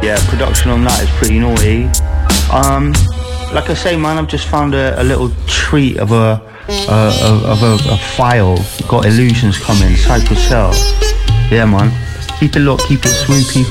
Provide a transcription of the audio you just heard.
Yeah, production on that is pretty naughty. Like I say, man, I've just found a little treat of a file. Got Illusions coming, Cycle Cell. Yeah, man. Keep it locked, keep it swoopy.